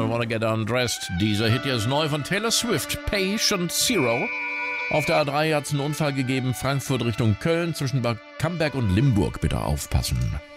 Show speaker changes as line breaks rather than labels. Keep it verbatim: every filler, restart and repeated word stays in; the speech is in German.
I Wanna Get Undressed. Dieser Hit hier ist neu von Taylor Swift, Patient Zero. Auf der A drei hat es einen Unfall gegeben, Frankfurt Richtung Köln, zwischen Bad Camberg und Limburg, bitte aufpassen.